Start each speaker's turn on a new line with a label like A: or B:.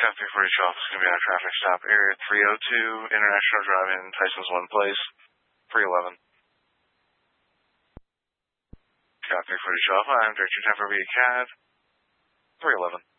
A: Cat 340 Shop is going to be at a traffic stop. Area 302, International Drive-In, Tyson's One Place, 311. Cat 340 Shop, I'm Director Temper B. Cat, 311.